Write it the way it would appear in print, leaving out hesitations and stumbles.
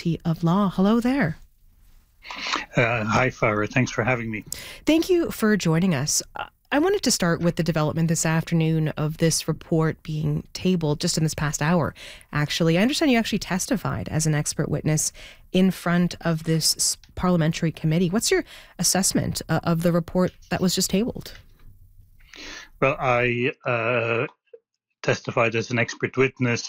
Faculty of Law. Hello there. Hi, Farah. Thanks for having me. Thank you for joining us. I wanted to start with the development this afternoon of this report being tabled just in this past hour, actually. I understand you actually testified as an expert witness in front of this parliamentary committee. What's your assessment of the report that was just tabled? Well, I testified as an expert witness